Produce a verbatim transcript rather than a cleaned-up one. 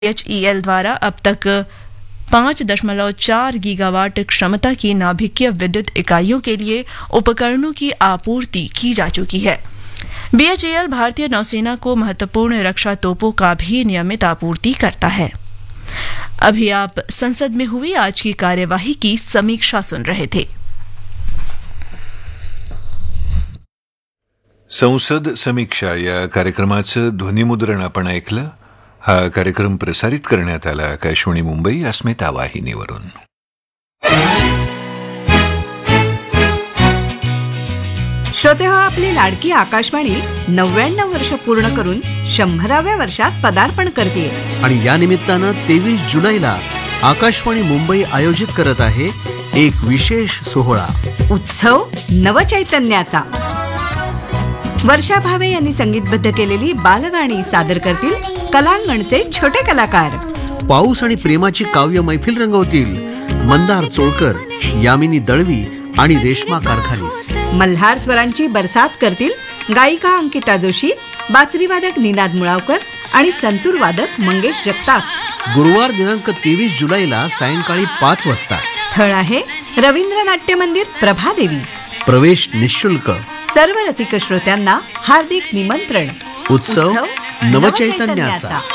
H E L द्वारा अब तक पाँच दशमलव चार गीगावाट क्षमता की नाभिकीय विद्युत इकाइयों के लिए उपकरणों की आपूर्ति की जा चुकी है। बी एच ई एल भारतीय नौसेना को महत्वपूर्ण रक्षा तोपों का भी नियमित आपूर्ति करता है। अभी आप संसद में हुई आज की कार्यवाही की समीक्षा सुन रहे थे। संसद समीक्षा या कार्यक्रमाचं ध्वनिमुद्रण आपण ऐकलं। हा कार्यक्रम प्रसारित करण्यात आला आकाशवाणी मुंबई अस्मिता वाहिनीवरून। श्रोते हो, आपली लाडकी आकाशवाणी नव्याण्णव वर्ष पूर्ण करून शंभराव्या वर्षात पदार्पण करते आणि या निमित्तानं तेवीस जुलैला आकाशवाणी मुंबई आयोजित करत आहे एक विशेष सोहळा, उत्सव नवचैतन्याचा। वर्षा भावे यांनी संगीतबद्ध केलेली बालगाणी सादर करतील कलांगणचे छोटे कलाकार। पाऊस आणि प्रेमाची काव्य मैफिल रंगवतील मंदार चोळकर, यामिनी दळवी आणि रेश्मा कारखालीस। मल्हार स्वरांची बरसात करतील गायिका अंकिता जोशी, बासरीवादक निनाद मुळावकर आणि संतूर वादक मंगेश जगताप। गुरुवार दिनांक तेवीस जुलैला सायंकाळी पाच वाजता। स्थळ आहे रवींद्र नाट्य मंदिर, प्रभादेवी। प्रवेश निशुल्क। सर्व रसिक श्रोत्यांना हार्दिक निमंत्रण। उत्सव नवचैतन्याचा।